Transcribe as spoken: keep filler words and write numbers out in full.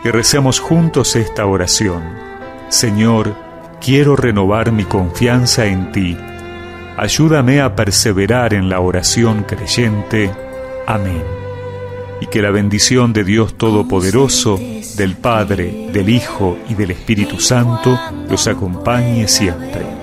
que recemos juntos esta oración. Señor, quiero renovar mi confianza en ti. Ayúdame a perseverar en la oración creyente. Amén. Y que la bendición de Dios Todopoderoso, del Padre, del Hijo y del Espíritu Santo los acompañe siempre.